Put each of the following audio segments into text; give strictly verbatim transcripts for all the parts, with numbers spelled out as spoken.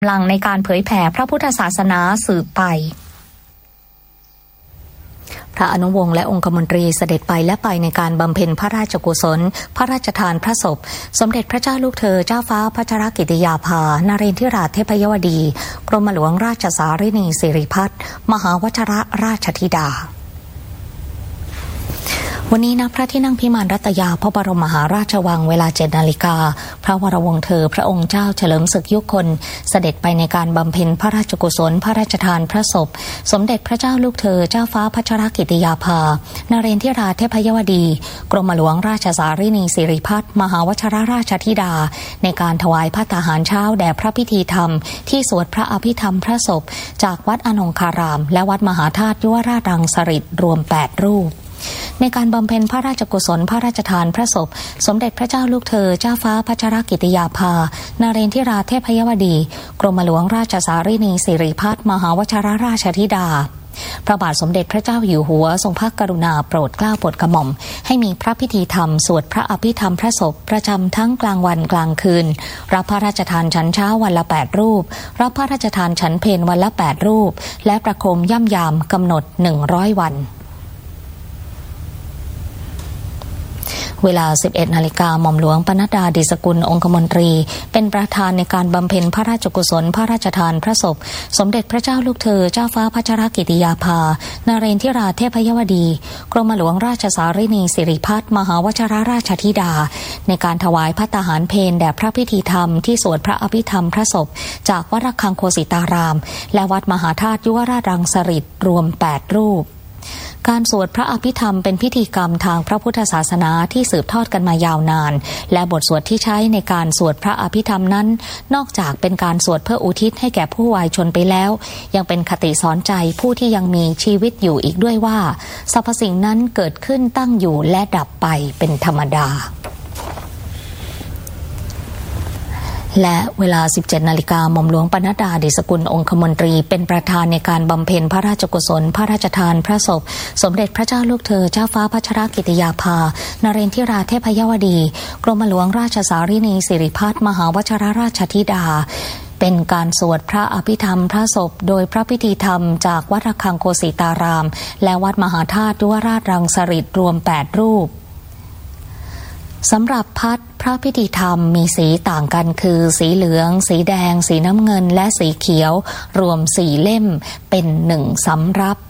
กำลังในการเผยแผ่พระพุทธศาสนาสืบไปพระอนุวงศ์และองคมนตรีเสด็จไปและไปในการบำเพ็ญพระราชกุศลพระราชทานพระศพสมเด็จพระเจ้าลูกเธอเจ้าฟ้าพัชรกิติยาภานเรนทิราชเทพยวดีกรมหลวงราชสารินีสิริพัฒน์มหาวชิรราชธิดาวันนี้ณพระที่นั่งพิมานรัตยาพระบรมมหาราชวังเวลาเจ็ดนาฬิกาพระวรวงศ์เธอพระองค์เจ้าเฉลิมศึกยุคลเสด็จไปในการบำเพ็ญพระราชกุศลพระราชทานพระศพสมเด็จพระเจ้าลูกเธอเจ้าฟ้าพัชรกิติยาภานเรนทิราชเทพยวดีกรมหลวงราชสารินีสิริพัฒน์มหาวชิรราชธิดาในการถวายภัตตาหารเช้าแด่พระพิธีธรรมที่สวดพระอภิธรรมพระศพจากวัดอนงคารามและวัดมหาธาตุยุวราชรังสฤษฎ์รวมแปดรูปในการบำเพ็ญพระราชกุศลพระราชทานพระศพสมเด็จพระเจ้าลูกเธอเจ้าฟ้าพัชรกิติยาภานเรนทิราชเทพยวดีกรมหลวงราชสารินีสิริพัฒน์มหาวชิรราชธิดาพระบาทสมเด็จพระเจ้าอยู่หัวทรงพระกรุณาโปรดเกล้าโปรดกระหม่อมให้มีพระพิธีธรรมสวดพระอภิธรรมพระศพประจำทั้งกลางวันกลางคืนรับพระราชทานฉันเช้าวันละแปดรูปรับพระราชทานฉันเพลวันละแปดรูปและประโคมย่ำยามกำหนดหนึ่งร้อยวันเวลา สิบเอ็ดนาฬิกา หม่อมหลวงปนัดดาดิษกุลองคมนตรีเป็นประธานในการบำเพ็ญพระราชกุศลพระราชทานพระศพสมเด็จพระเจ้าลูกเธอเจ้าฟ้าพัชรกิติยาภานเรนทิราชเทพยวดีกรมหลวงราชสารินีสิริพัฒน์มหาวชิรราชธิดาในการถวายภัตตาหารเพลแด่พระพิธีธรรมที่สวดพระอภิธรรมพระศพจากวัดระฆังโคสิตารามและวัดมหาธาตุยุวราชรังสฤษฎ์รวมแปดรูปการสวดพระอภิธรรมเป็นพิธีกรรมทางพระพุทธศาสนาที่สืบทอดกันมายาวนานและบทสวดที่ใช้ในการสวดพระอภิธรรมนั้นนอกจากเป็นการสวดเพื่ออุทิศให้แก่ผู้วายชนไปแล้วยังเป็นคติสอนใจผู้ที่ยังมีชีวิตอยู่อีกด้วยว่าสรรพสิ่งนั้นเกิดขึ้นตั้งอยู่และดับไปเป็นธรรมดาและเวลา สิบเจ็ดนาฬิกา หม่อมหลวงปนัดดาดิษกุลองคมนตรีเป็นประธานในการบำเพ็ญพระราชกุศลพระราชทานพระศพสมเด็จพระเจ้าลูกเธอเจ้าฟ้าพัชรกิติยาภานเรนทิราชเทพยวดีกรมหลวงราชสารินีสิริพัฒน์มหาวชิรราชธิดาเป็นการสวดพระอภิธรรมพระศพโดยพระพิธีธรรมจากวัดระฆังโคสิตารามและวัดมหาธาตุยุวราชรังสฤษฎ์รวมแปดรูปสำหรับพัดพระพิธีธรรมมีสีต่างกันคือสีเหลืองสีแดงสีน้ำเงินและสีเขียวรวมสี่เล่มเป็นหนึ่งสำรับ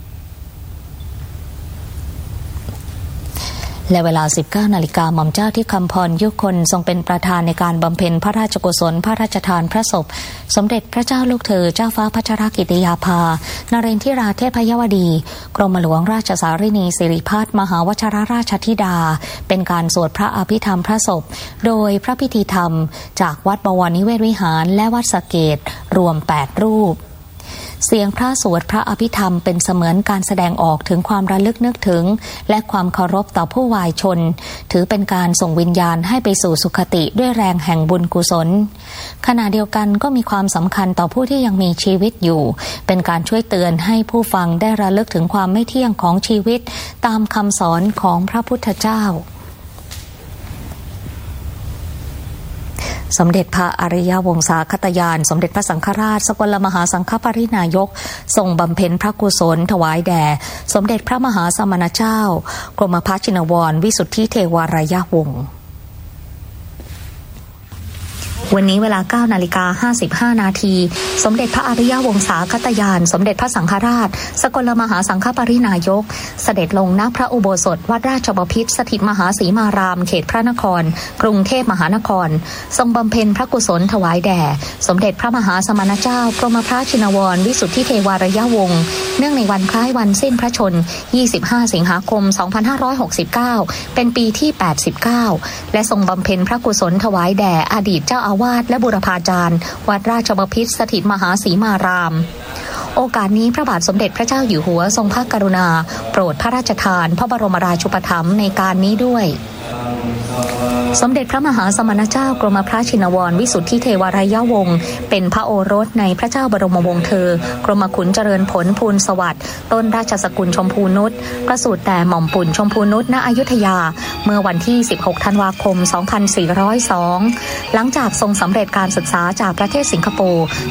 และเวลา สิบเก้านาฬิกา หม่อมเจ้าที่คำพรยุคลทรงเป็นประธานในการบำเพ็ญพระราชกุศลพระราชทานพระศพสมเด็จพระเจ้าลูกเธอเจ้าฟ้าพัชรกิติยาภานเรนทิราชเทพยวดีกรมหลวงราชสารินีสิริพัฒน์มหาวชิรราชธิดาเป็นการสวดพระอภิธรรมพระศพโดยพระพิธีธรรมจากวัดบวรนิเวศวิหารและวัดสะเกษรวมแปดรูปเสียงพระสวดพระอภิธรรมเป็นเสมือนการแสดงออกถึงความระลึกนึกถึงและความเคารพต่อผู้วายชนถือเป็นการส่งวิญญาณให้ไปสู่สุคติด้วยแรงแห่งบุญกุศลขณะเดียวกันก็มีความสำคัญต่อผู้ที่ยังมีชีวิตอยู่เป็นการช่วยเตือนให้ผู้ฟังได้ระลึกถึงความไม่เที่ยงของชีวิตตามคำสอนของพระพุทธเจ้าสมเด็จพระอริยวงศาคตยานสมเด็จพระสังฆราชสกลมหาสังฆปรินายกทรงบำเพ็ญพระกุศลถวายแด่สมเด็จพระมหาสมณเจ้ากรมพระชินวรวิสุทธิเทวารยวงศ์วันนี้เวลา เก้านาฬิกาห้าสิบห้านาทีสมเด็จพระอริยวงศาคตยานสมเด็จพระสังฆราชสกลมหาสังฆปรินายกเสด็จลงณพระอุโบสถวัดราชบพิตรสถิตมหาสีมารามเขตพระนครกรุงเทพมหานครทรงบำเพ็ญพระกุศลถวายแด่สมเด็จพระมหาสมณเจ้ากรมพระชินวรวิสุทธิเทวารยวงศ์เนื่องในวันคล้ายวันสิ้นพระชนม์ยี่สิบห้าสิงหาคมสองพันห้าร้อยหกสิบเก้าเป็นปีที่แปดสิบเก้าและทรงบำเพ็ญพระกุศลถวายแด่อดีตเจ้าอาวาสและบุรพาจารย์วัดราชบพิตรสถิตมหาสีมารามโอกาสนี้พระบาทสมเด็จพระเจ้าอยู่หัวทรงพระกรุณาโปรดพระราชทานพระบรมราชูปถัมภ์ในการนี้ด้วยสมเด็จพระมหาสมณเจ้ากรมพระชินวรวิสุทธิเทวรายวงศ์เป็นพระโอรสในพระเจ้าบรมวงศ์เธอกรมขุนเจริญผลภูลสวัสดิ์ต้นราชสกุลชมพูนุชประสูติแต่หม่อมปุ่นชมพูนุชณอยุธยาเมื่อวันที่สิบหกธันวาคมสองพันสี่ร้อยสองหลังจากทรงสำเร็จการศึกษาจากประเทศสิงคโปร์